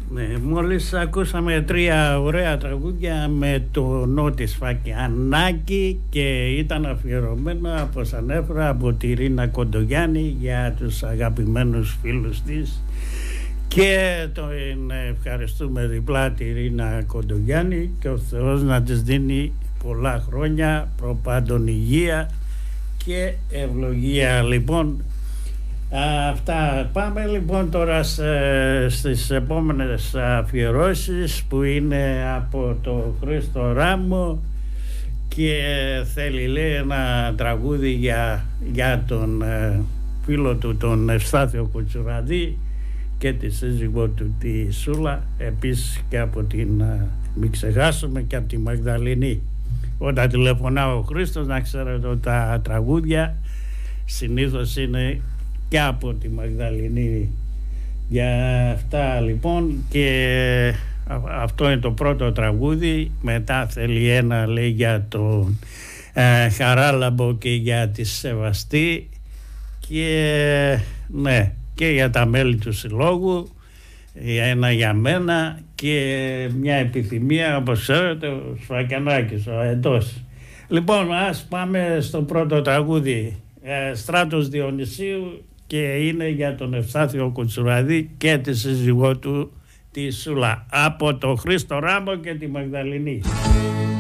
Ναι, μόλις ακούσαμε 3 ωραία τραγούδια με το Νότι Σφακιανάκη και ήταν αφιερωμένα, όπως ανέφερα, από τη Ρίνα Κοντογιάννη για τους αγαπημένους φίλους της, και τον ευχαριστούμε διπλά τη Ρίνα Κοντογιάννη και ο Θεός να της δίνει πολλά χρόνια, προπάντων υγεία και ευλογία. Λοιπόν, αυτά. Πάμε λοιπόν τώρα στις επόμενες αφιερώσεις, που είναι από το Χρήστο Ράμο, και θέλει, λέει, ένα τραγούδι για τον φίλο του, τον Ευστάθιο Κουτσουραδί, και τη σύζυγό του τη Σούλα, επίσης και από την, μην ξεχάσουμε, και από τη Μαγδαληνή. Όταν τηλεφωνάω ο Χρήστος, να ξέρετε ότι τα τραγούδια συνήθως είναι και από τη Μαγδαληνή. Για αυτά λοιπόν, και αυτό είναι το πρώτο τραγούδι. Μετά θέλει ένα, λέει, για τον Χαράλαμπο και για τη Σεβαστή, και ναι, και για τα μέλη του συλλόγου, ένα για μένα και μια επιθυμία, όπως ξέρετε, ο Σφακιανάκης, ο Αετός. Λοιπόν, ας πάμε στο πρώτο τραγούδι, Στράτος Διονυσίου, και είναι για τον Ευστάθιο Κουτσουραδί και τη σύζυγό του τη Σούλα, από το Χρήστο Ράμο και τη Μαγδαληνή.